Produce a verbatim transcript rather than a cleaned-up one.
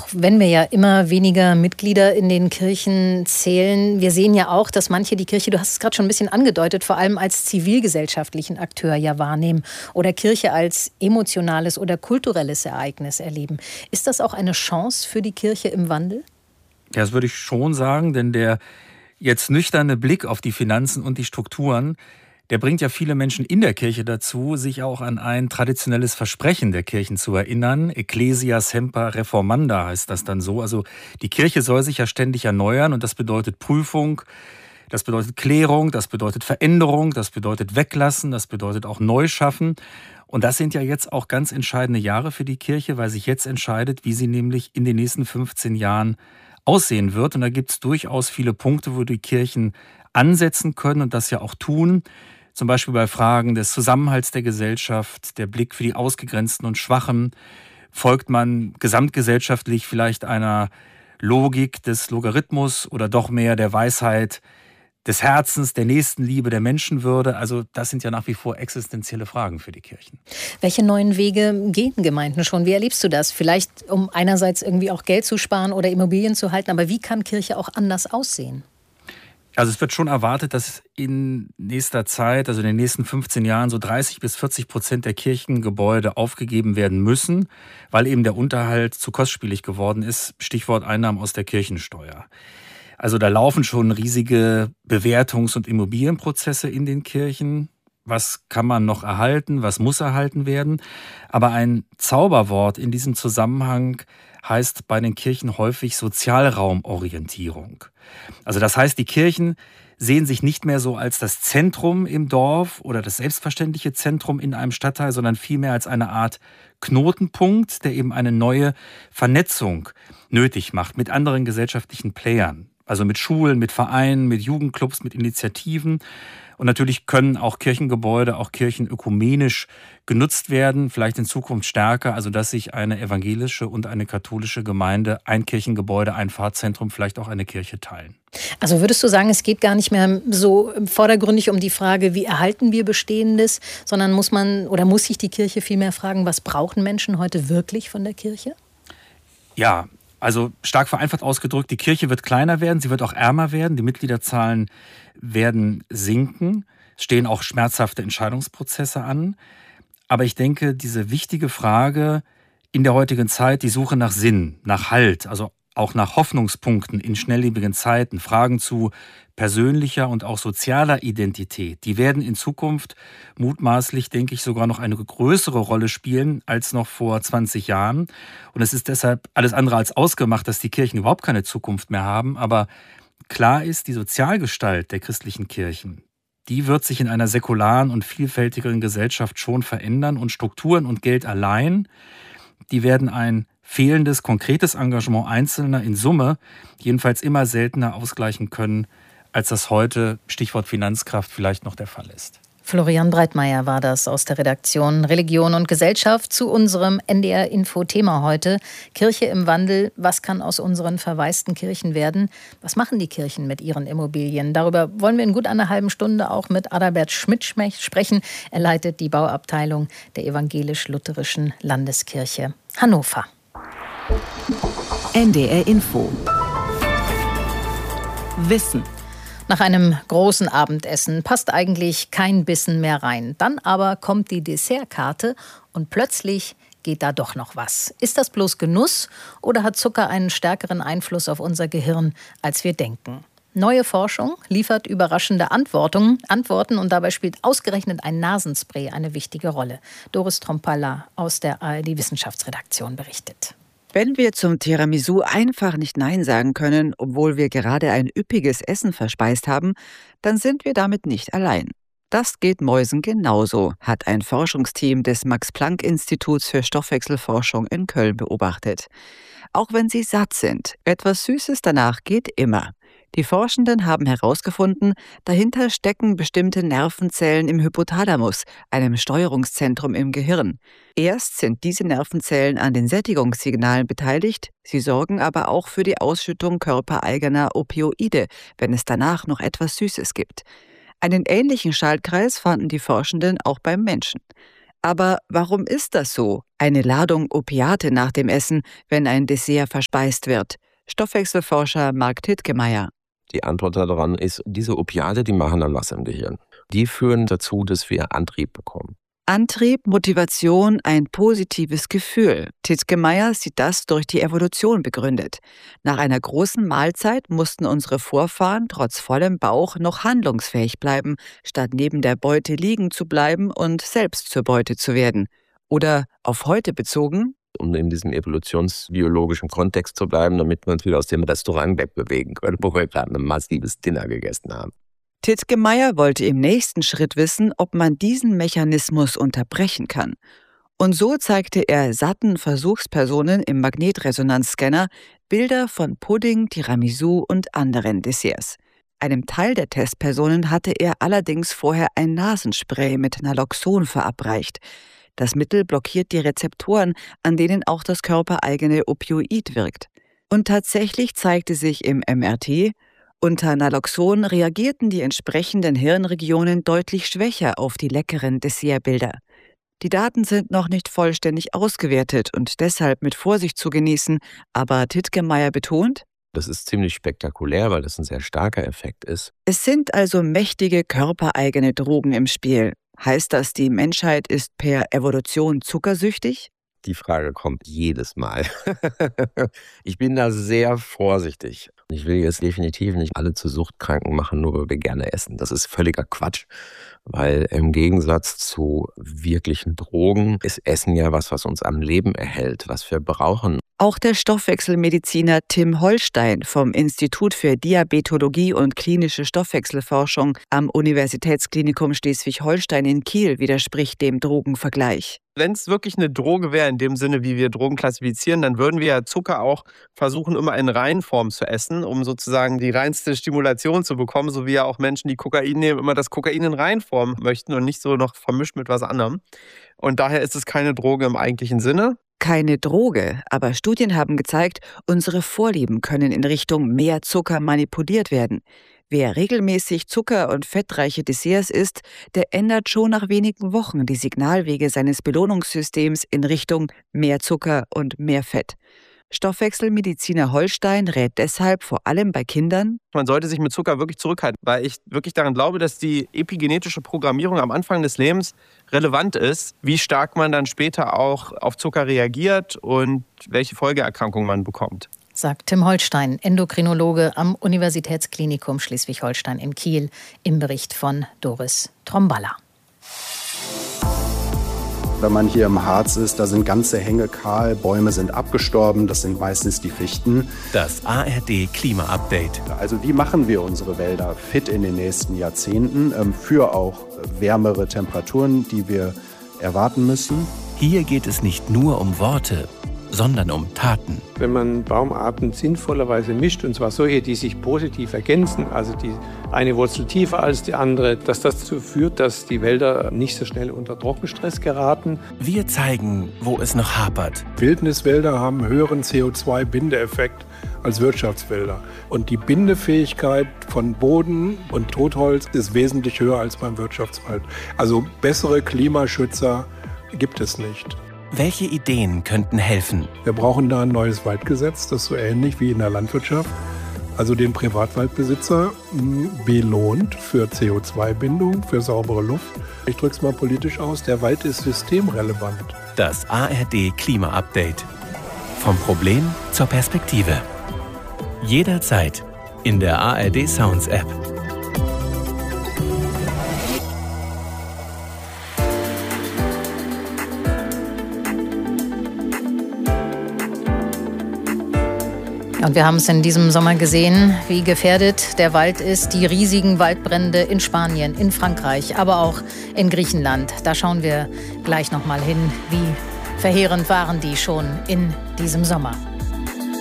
Auch wenn wir ja immer weniger Mitglieder in den Kirchen zählen, wir sehen ja auch, dass manche die Kirche, du hast es gerade schon ein bisschen angedeutet, vor allem als zivilgesellschaftlichen Akteur ja wahrnehmen oder Kirche als emotionales oder kulturelles Ereignis erleben. Ist das auch eine Chance für die Kirche im Wandel? Ja, das würde ich schon sagen, denn der jetzt nüchterne Blick auf die Finanzen und die Strukturen, der bringt ja viele Menschen in der Kirche dazu, sich auch an ein traditionelles Versprechen der Kirchen zu erinnern. Ecclesia semper reformanda heißt das dann so. Also die Kirche soll sich ja ständig erneuern und das bedeutet Prüfung, das bedeutet Klärung, das bedeutet Veränderung, das bedeutet Weglassen, das bedeutet auch Neuschaffen. Und das sind ja jetzt auch ganz entscheidende Jahre für die Kirche, weil sich jetzt entscheidet, wie sie nämlich in den nächsten fünfzehn Jahren aussehen wird. Und da gibt es durchaus viele Punkte, wo die Kirchen ansetzen können und das ja auch tun. Zum Beispiel bei Fragen des Zusammenhalts der Gesellschaft, der Blick für die Ausgegrenzten und Schwachen. Folgt man gesamtgesellschaftlich vielleicht einer Logik des Logarithmus oder doch mehr der Weisheit des Herzens, der Nächstenliebe, der Menschenwürde? Also das sind ja nach wie vor existenzielle Fragen für die Kirchen. Welche neuen Wege gehen Gemeinden schon? Wie erlebst du das? Vielleicht, um einerseits irgendwie auch Geld zu sparen oder Immobilien zu halten, aber wie kann Kirche auch anders aussehen? Also es wird schon erwartet, dass in nächster Zeit, also in den nächsten fünfzehn Jahren, so dreißig bis vierzig Prozent der Kirchengebäude aufgegeben werden müssen, weil eben der Unterhalt zu kostspielig geworden ist. Stichwort Einnahmen aus der Kirchensteuer. Also da laufen schon riesige Bewertungs- und Immobilienprozesse in den Kirchen. Was kann man noch erhalten? Was muss erhalten werden? Aber ein Zauberwort in diesem Zusammenhang heißt bei den Kirchen häufig Sozialraumorientierung. Also das heißt, die Kirchen sehen sich nicht mehr so als das Zentrum im Dorf oder das selbstverständliche Zentrum in einem Stadtteil, sondern vielmehr als eine Art Knotenpunkt, der eben eine neue Vernetzung nötig macht mit anderen gesellschaftlichen Playern. Also mit Schulen, mit Vereinen, mit Jugendclubs, mit Initiativen. Und natürlich können auch Kirchengebäude, auch Kirchen ökumenisch genutzt werden, vielleicht in Zukunft stärker, also dass sich eine evangelische und eine katholische Gemeinde ein Kirchengebäude, ein Pfarrzentrum, vielleicht auch eine Kirche teilen. Also würdest du sagen, es geht gar nicht mehr so vordergründig um die Frage, wie erhalten wir Bestehendes, sondern muss man oder muss sich die Kirche vielmehr fragen, was brauchen Menschen heute wirklich von der Kirche? Ja, also stark vereinfacht ausgedrückt, die Kirche wird kleiner werden, sie wird auch ärmer werden, die Mitgliederzahlen werden sinken, es stehen auch schmerzhafte Entscheidungsprozesse an. Aber ich denke, diese wichtige Frage in der heutigen Zeit, die Suche nach Sinn, nach Halt, also auch nach Hoffnungspunkten in schnelllebigen Zeiten, Fragen zu persönlicher und auch sozialer Identität, die werden in Zukunft mutmaßlich, denke ich, sogar noch eine größere Rolle spielen als noch vor zwanzig Jahren. Und es ist deshalb alles andere als ausgemacht, dass die Kirchen überhaupt keine Zukunft mehr haben. Aber klar ist, die Sozialgestalt der christlichen Kirchen, die wird sich in einer säkularen und vielfältigeren Gesellschaft schon verändern. Und Strukturen und Geld allein, die werden ein fehlendes, konkretes Engagement Einzelner in Summe jedenfalls immer seltener ausgleichen können, als das heute, Stichwort Finanzkraft, vielleicht noch der Fall ist. Florian Breitmeier war das aus der Redaktion Religion und Gesellschaft zu unserem N D R-Info-Thema heute. Kirche im Wandel, was kann aus unseren verwaisten Kirchen werden? Was machen die Kirchen mit ihren Immobilien? Darüber wollen wir in gut einer halben Stunde auch mit Adalbert Schmidt sprechen. Er leitet die Bauabteilung der Evangelisch-Lutherischen Landeskirche Hannover. N D R-Info. Wissen. Nach einem großen Abendessen passt eigentlich kein Bissen mehr rein. Dann aber kommt die Dessertkarte und plötzlich geht da doch noch was. Ist das bloß Genuss oder hat Zucker einen stärkeren Einfluss auf unser Gehirn, als wir denken? Neue Forschung liefert überraschende Antworten, Antworten und dabei spielt ausgerechnet ein Nasenspray eine wichtige Rolle. Doris Trompalla aus der A R D-Wissenschaftsredaktion berichtet. Wenn wir zum Tiramisu einfach nicht Nein sagen können, obwohl wir gerade ein üppiges Essen verspeist haben, dann sind wir damit nicht allein. Das geht Mäusen genauso, hat ein Forschungsteam des Max-Planck-Instituts für Stoffwechselforschung in Köln beobachtet. Auch wenn sie satt sind, etwas Süßes danach geht immer. Die Forschenden haben herausgefunden, dahinter stecken bestimmte Nervenzellen im Hypothalamus, einem Steuerungszentrum im Gehirn. Erst sind diese Nervenzellen an den Sättigungssignalen beteiligt, sie sorgen aber auch für die Ausschüttung körpereigener Opioide, wenn es danach noch etwas Süßes gibt. Einen ähnlichen Schaltkreis fanden die Forschenden auch beim Menschen. Aber warum ist das so? Eine Ladung Opiate nach dem Essen, wenn ein Dessert verspeist wird? Stoffwechselforscher Mark Tittgemeier. Die Antwort daran ist, diese Opiate, die machen dann was im Gehirn. Die führen dazu, dass wir Antrieb bekommen. Antrieb, Motivation, ein positives Gefühl. Tittgemeier sieht das durch die Evolution begründet. Nach einer großen Mahlzeit mussten unsere Vorfahren trotz vollem Bauch noch handlungsfähig bleiben, statt neben der Beute liegen zu bleiben und selbst zur Beute zu werden. Oder auf heute bezogen, um in diesem evolutionsbiologischen Kontext zu bleiben, damit wir uns wieder aus dem Restaurant wegbewegen können, wo wir gerade ein massives Dinner gegessen haben. Tittgemeier wollte im nächsten Schritt wissen, ob man diesen Mechanismus unterbrechen kann. Und so zeigte er satten Versuchspersonen im Magnetresonanzscanner Bilder von Pudding, Tiramisu und anderen Desserts. Einem Teil der Testpersonen hatte er allerdings vorher ein Nasenspray mit Naloxon verabreicht. Das Mittel blockiert die Rezeptoren, an denen auch das körpereigene Opioid wirkt. Und tatsächlich zeigte sich im M R T, unter Naloxon reagierten die entsprechenden Hirnregionen deutlich schwächer auf die leckeren Dessertbilder. Die Daten sind noch nicht vollständig ausgewertet und deshalb mit Vorsicht zu genießen, aber Tittgemeier betont, das ist ziemlich spektakulär, weil das ein sehr starker Effekt ist. Es sind also mächtige körpereigene Drogen im Spiel. Heißt das, die Menschheit ist per Evolution zuckersüchtig? Die Frage kommt jedes Mal. Ich bin da sehr vorsichtig. Ich will jetzt definitiv nicht alle zu Suchtkranken machen, nur weil wir gerne essen. Das ist völliger Quatsch, weil im Gegensatz zu wirklichen Drogen ist Essen ja was, was uns am Leben erhält, was wir brauchen. Auch der Stoffwechselmediziner Tim Holstein vom Institut für Diabetologie und klinische Stoffwechselforschung am Universitätsklinikum Schleswig-Holstein in Kiel widerspricht dem Drogenvergleich. Wenn es wirklich eine Droge wäre, in dem Sinne, wie wir Drogen klassifizieren, dann würden wir ja Zucker auch versuchen, immer in Reinform zu essen, um sozusagen die reinste Stimulation zu bekommen, so wie ja auch Menschen, die Kokain nehmen, immer das Kokain in Reinform möchten und nicht so noch vermischt mit was anderem. Und daher ist es keine Droge im eigentlichen Sinne. Keine Droge, aber Studien haben gezeigt, unsere Vorlieben können in Richtung mehr Zucker manipuliert werden. Wer regelmäßig Zucker- und fettreiche Desserts isst, der ändert schon nach wenigen Wochen die Signalwege seines Belohnungssystems in Richtung mehr Zucker und mehr Fett. Stoffwechselmediziner Holstein rät deshalb vor allem bei Kindern: Man sollte sich mit Zucker wirklich zurückhalten, weil ich wirklich daran glaube, dass die epigenetische Programmierung am Anfang des Lebens relevant ist, wie stark man dann später auch auf Zucker reagiert und welche Folgeerkrankungen man bekommt. Sagt Tim Holstein, Endokrinologe am Universitätsklinikum Schleswig-Holstein in Kiel, im Bericht von Doris Tromballa. Wenn man hier im Harz ist, da sind ganze Hänge kahl, Bäume sind abgestorben, das sind meistens die Fichten. Das A R D-Klima-Update. Also wie machen wir unsere Wälder fit in den nächsten Jahrzehnten ähm, für auch wärmere Temperaturen, die wir erwarten müssen? Hier geht es nicht nur um Worte, sondern um Taten. Wenn man Baumarten sinnvollerweise mischt, und zwar solche, die sich positiv ergänzen, also die eine Wurzel tiefer als die andere, dass das dazu führt, dass die Wälder nicht so schnell unter Trockenstress geraten. Wir zeigen, wo es noch hapert. Wildniswälder haben einen höheren C O zwei Bindeeffekt als Wirtschaftswälder. Und die Bindefähigkeit von Boden und Totholz ist wesentlich höher als beim Wirtschaftswald. Also bessere Klimaschützer gibt es nicht. Welche Ideen könnten helfen? Wir brauchen da ein neues Waldgesetz, das so ähnlich wie in der Landwirtschaft, also den Privatwaldbesitzer belohnt für C O zwei Bindung, für saubere Luft. Ich drücke es mal politisch aus, der Wald ist systemrelevant. Das A R D-Klima-Update. Vom Problem zur Perspektive. Jederzeit in der A R D Sounds App. Und wir haben es in diesem Sommer gesehen, wie gefährdet der Wald ist. Die riesigen Waldbrände in Spanien, in Frankreich, aber auch in Griechenland. Da schauen wir gleich noch mal hin, wie verheerend waren die schon in diesem Sommer.